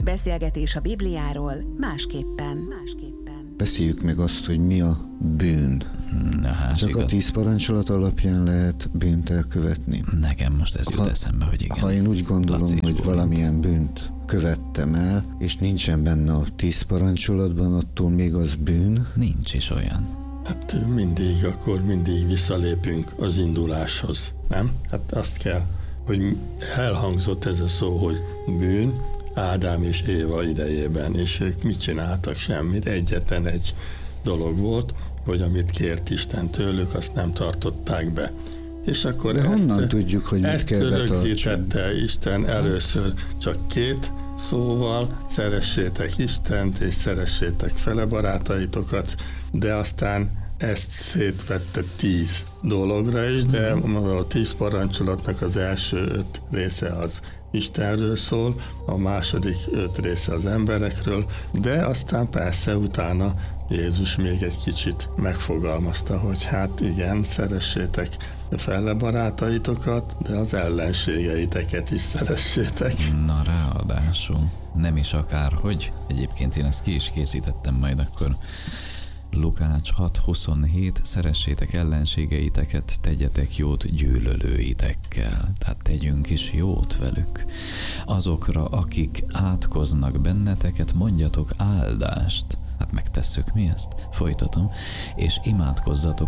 Beszélgetés a Bibliáról másképpen. Beszéljük meg azt, hogy mi a bűn. Csak a 10 parancsolat alapján lehet bűnt elkövetni. Nekem most ez jut eszembe, hogy igen. Ha én úgy gondolom, Laci hogy valamilyen bűnt követtem el, és nincsen benne a 10 parancsolatban, attól még az bűn? Nincs is olyan. Hát mindig visszalépünk az induláshoz, nem? Hát azt kell, hogy elhangzott ez a szó, hogy bűn Ádám és Éva idejében, és ők mit csináltak? Semmit. Egyetlen egy dolog volt, hogy amit kért Isten tőlük, azt nem tartották be. És akkor de honnan tudjuk, hogy mit kell betartsunk? Ezt rögzítette Isten először csak 2 szóval, szeressétek Istent, és szeressétek fele barátaitokat, de aztán ezt szétvette 10 dologra is, de a 10 parancsolatnak az első 5 része az Istenről szól, a második 5 része az emberekről, de aztán persze utána Jézus még egy kicsit megfogalmazta, hogy hát igen, szeressétek fele barátaitokat, de az ellenségeiteket is szeressétek. Na ráadásul, nem is akárhogy. Egyébként én ezt ki is készítettem majd akkor. Lukács 6.27, szeressétek ellenségeiteket, tegyetek jót gyűlölőitekkel. Tehát tegyünk is jót velük. Azokra, akik átkoznak benneteket, mondjatok áldást. Hát megtesszük mi ezt? Folytatom. És imádkozzatok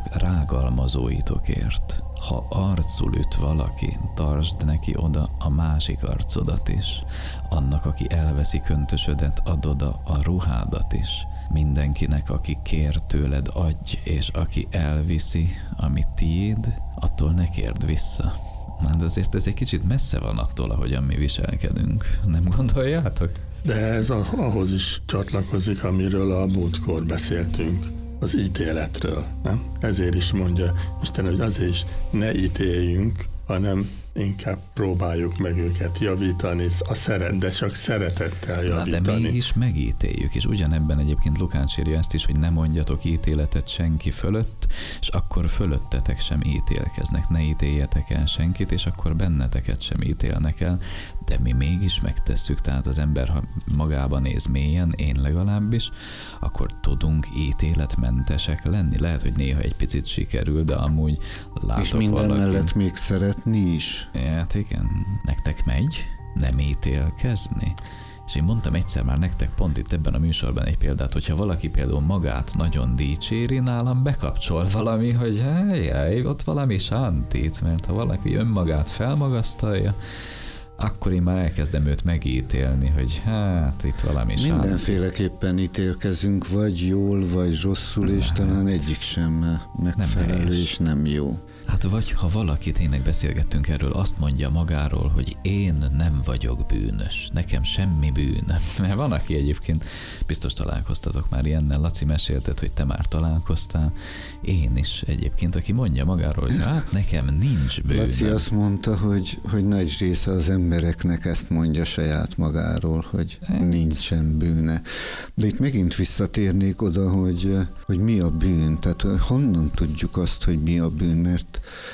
rágalmazóitokért. Ha arcul üt valaki, tartsd neki oda a másik arcodat is. Annak, aki elveszi köntösödet, add oda a ruhádat is. Mindenkinek, aki kér tőled, adj, és aki elviszi, ami tiéd, attól ne kérd vissza. Hát azért ez egy kicsit messze van attól, ahogyan mi viselkedünk. Nem gondoljátok? De ez ahhoz is csatlakozik, amiről a múltkor beszéltünk, az ítéletről, nem? Ezért is mondja Isten, hogy azért is ne ítéljünk, hanem inkább próbáljuk meg őket javítani, de csak szeretettel javítani. Na, de mégis megítéljük, és ugyanebben egyébként Lukács írja ezt is, hogy ne mondjatok ítéletet senki fölött, és akkor fölöttetek sem ítélkeznek. Ne ítéljetek el senkit, és akkor benneteket sem ítélnek el, de mi mégis megtesszük, tehát az ember, ha magában néz mélyen, én legalábbis, akkor tudunk ítéletmentesek lenni. Lehet, hogy néha egy picit sikerül, de amúgy látok és minden valakit. mellett még szeretni is. Hát igen, nektek megy nem ítélkezni? És én mondtam egyszer már nektek pont itt ebben a műsorban egy példát, hogyha valaki például magát nagyon dicséri, nálam bekapcsol valami, hogy jaj, ott valami sántít, mert ha valaki önmagát felmagasztalja, akkor én már elkezdem őt megítélni, hogy hát itt valami sántít. Mindenféleképpen ítélkezünk, vagy jól, vagy rosszul, és talán egyik sem megfelelő, és nem jó. Hát vagy ha valaki, tényleg beszélgettünk erről, azt mondja magáról, hogy én nem vagyok bűnös, nekem semmi bűn. Mert van, aki egyébként, biztos találkoztatok már ilyennel, Laci mesélted, hogy te már találkoztál, én is egyébként, aki mondja magáról, hogy hát nekem nincs bűn. Laci azt mondta, hogy nagy része az embereknek ezt mondja saját magáról, hogy nincsen bűne. De itt megint visszatérnék oda, hogy mi a bűn, tehát honnan tudjuk azt, hogy mi a bűn, mert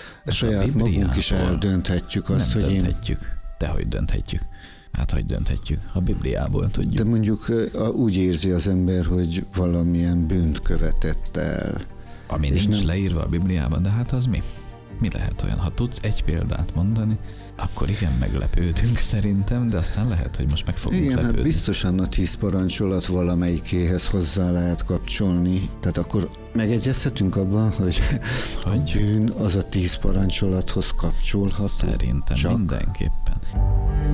saját magunk is eldönthetjük azt, nem hogy dönthetjük. Dehogy dönthetjük. Hát hogy dönthetjük? A Bibliából tudjuk. De mondjuk úgy érzi az ember, hogy valamilyen bűnt követett el. Ami nincs leírva a Bibliában, de hát az mi? Mi lehet olyan? Ha tudsz egy példát mondani, akkor igen, meglepődünk szerintem, de aztán lehet, hogy most meg fogunk lepődni. Hát biztosan a 10 parancsolat valamelyikéhez hozzá lehet kapcsolni. Tehát akkor megegyezhetünk abban, hogy a bűn az a 10 parancsolathoz kapcsolható. Szerintem csak. Mindenképpen.